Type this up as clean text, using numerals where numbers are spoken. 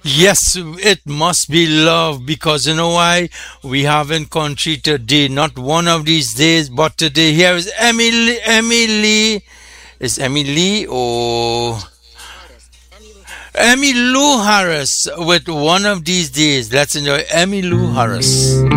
Yes, it must be love because you know why? We have in country today, not one of these days, but today here is Emily. Is Emily or Emmy Lou Harris with one of these days? Let's enjoy Emmy Lou Harris.